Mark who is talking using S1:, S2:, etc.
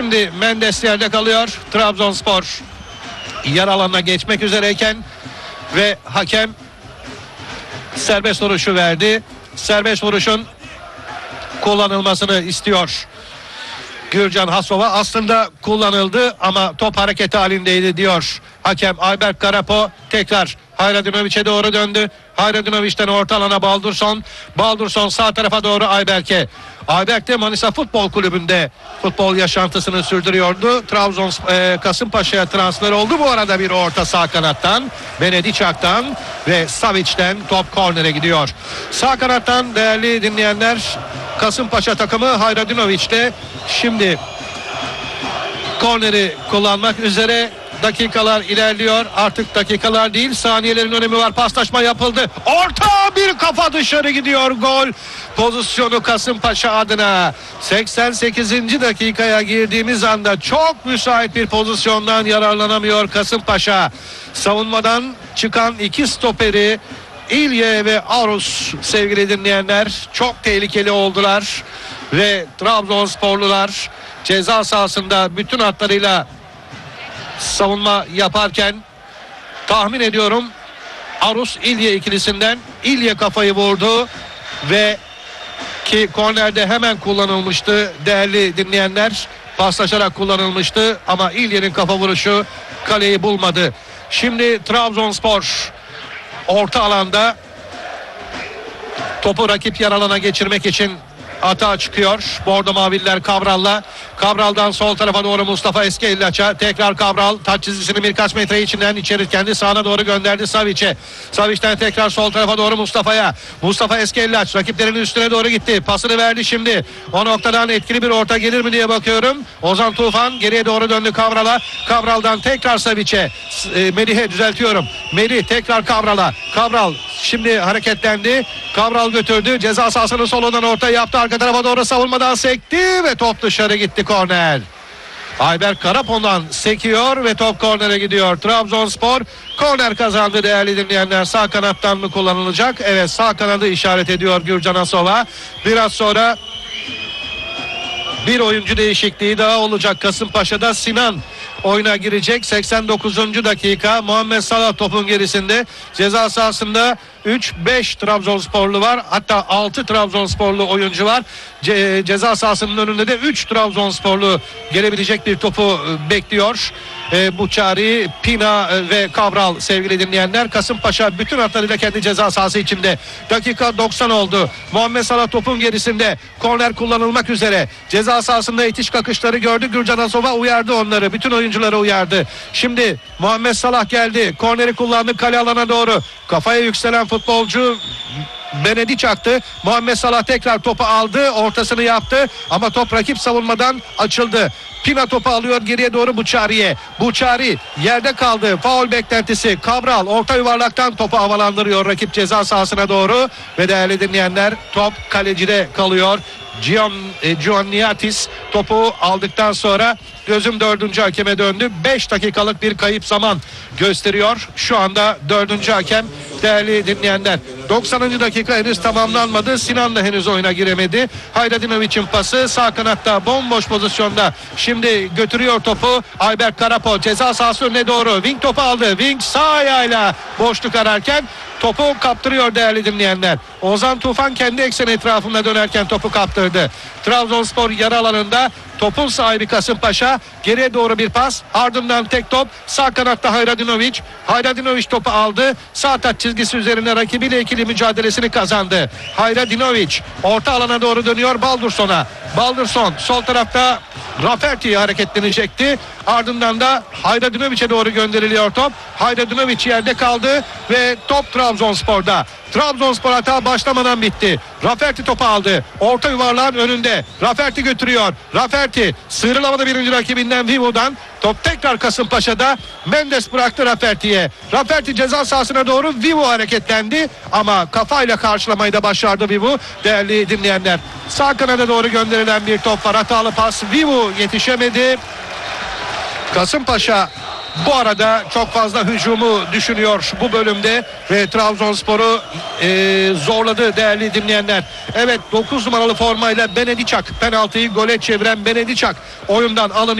S1: Şimdi Mendes yerde kalıyor. Trabzonspor yer alanına geçmek üzereyken ve hakem serbest vuruşu verdi. Serbest vuruşun kullanılmasını istiyor Gürcan Hasova. Aslında kullanıldı ama top hareket halindeydi diyor hakem Ayberk Karapo. Tekrar Hayradunovic'e doğru döndü. Hayradunovic'ten orta alana Baldurson. Baldurson sağ tarafa doğru Ayberk'e. Ayberk de Manisa Futbol Kulübü'nde futbol yaşantısını sürdürüyordu. Trabzon Kasımpaşa'ya transfer oldu. Bu arada bir orta sağ kanattan Benedicak'tan ve Savic'ten top kornere gidiyor. Sağ kanattan değerli dinleyenler Kasımpaşa takımı Hayradunovic'te şimdi korneri kullanmak üzere. Dakikalar ilerliyor. Artık dakikalar değil, saniyelerin önemi var. Paslaşma yapıldı. Orta bir kafa dışarı gidiyor. Gol pozisyonu Kasımpaşa adına. 88. dakikaya girdiğimiz anda çok müsait bir pozisyondan yararlanamıyor Kasımpaşa. Savunmadan çıkan iki stoperi İlye ve Arus sevgili dinleyenler çok tehlikeli oldular. Ve Trabzonsporlular ceza sahasında bütün hatlarıyla savunma yaparken tahmin ediyorum Arus İlye ikilisinden İlye kafayı vurdu ve ki kornerde hemen kullanılmıştı değerli dinleyenler, paslaşarak kullanılmıştı ama İlye'nin kafa vuruşu kaleyi bulmadı. Şimdi Trabzonspor orta alanda topu rakip yer alana geçirmek için atağa çıkıyor. Bordo Maviller Cabral'la. Cabral'dan sol tarafa doğru Mustafa Eskellaç'a. Tekrar Cabral taç çizgisini birkaç metre içinden içeri kendi sağına doğru gönderdi Savic'e. Savic'ten tekrar sol tarafa doğru Mustafa'ya. Mustafa Eskellaç rakiplerinin üstüne doğru gitti. Pasını verdi şimdi. O noktadan etkili bir orta gelir mi diye bakıyorum. Ozan Tufan geriye doğru döndü Cabral'a. Cabral'dan tekrar Savic'e. Melih'e düzeltiyorum. Melih tekrar Cabral'a. Cabral şimdi hareketlendi. Cabral götürdü. Ceza sahasının solundan orta yaptı. Arka tarafa doğru savunmadan sekti ve top dışarı gitti, korner. Ayberk Karapon'dan sekiyor ve top kornere gidiyor. Trabzonspor korner kazandı değerli dinleyenler. Sağ kanattan mı kullanılacak? Evet, sağ kanadı işaret ediyor Gürcan Asova. Biraz sonra bir oyuncu değişikliği daha olacak. Kasımpaşa'da Sinan oyuna girecek. 89. dakika. Muhammed Salah topun gerisinde. Ceza sahasında 3-5 Trabzonsporlu var. Hatta 6 Trabzonsporlu oyuncu var. Ceza sahasının önünde de 3 Trabzonsporlu gelebilecek bir topu bekliyor. Buçari, Pina ve Cabral sevgili dinleyenler. Kasımpaşa bütün hatlarıyla kendi ceza sahası içinde. Dakika 90 oldu. Muhammed Salah topun gerisinde. Korner kullanılmak üzere. Ceza sahasında itiş kakışları gördü. Gürcan Asova uyardı onları. Bütün oyuncuları uyardı. Şimdi Muhammed Salah geldi. Korneri kullandı kale alana doğru. Kafaya yükselen futbolcu Benedicak'tı. Muhammed Salah tekrar topu aldı. Ortasını yaptı. Ama top rakip savunmadan açıldı. Pina topu alıyor geriye doğru Buçari'ye. Buçari yerde kaldı. Faul beklentisi. Cabral orta yuvarlaktan topu havalandırıyor rakip ceza sahasına doğru. Ve değerli dinleyenler top kalecide kalıyor. Gianniatis topu aldıktan sonra gözüm 4. hakeme döndü. 5 dakikalık bir kayıp zaman gösteriyor. Şu anda 4. hakem değerli dinleyenler. 90. dakika henüz tamamlanmadı. Sinan da henüz oyuna giremedi. Hayradunovic'in pası sağ kanatta bomboş pozisyonda. Şimdi götürüyor topu. Ayberk Karapo ceza sahası önüne doğru. Wing topu aldı. Wing sağ ayağıyla boşluk ararken topu kaptırıyor değerli dinleyenler. Ozan Tufan kendi ekseni etrafında dönerken topu kaptırdı. Trabzonspor yarı alanında topun sahibi Kasımpaşa. Geriye doğru bir pas. Ardından tek top. Sağ kanatta Hayradunovic. Hayradunovic topu aldı. Sağ taç çizgisi üzerine rakibiyle ikili mücadelesini kazandı. Hayradunovic orta alana doğru dönüyor Baldurson'a. Baldurson sol tarafta Rafferty hareketlenecekti. Ardından da Hayradunovic'e doğru gönderiliyor top. Hayradunovic yerde kaldı ve top Trabzonspor'da. Trabzonspor hata başlamadan bitti. Rafferty topu aldı. Orta yuvarlağın önünde. Rafferty götürüyor. Rafferty sıyrılamadı birinci rakibinden Vivo'dan. Top tekrar Kasımpaşa'da. Mendes bıraktı Rafferty'ye. Rafferty ceza sahasına doğru Vivo hareketlendi. Ama kafayla karşılamayı da başardı Vivo. Değerli dinleyenler. Sağ kanada doğru gönderilen bir top var. Hatalı pas. Vivo yetişemedi. Kasımpaşa bu arada çok fazla hücumu düşünüyor bu bölümde ve Trabzonspor'u zorladı değerli dinleyenler. Evet, 9 numaralı formayla Benedicak penaltıyı gole çeviren Benedicak oyundan alınıyor.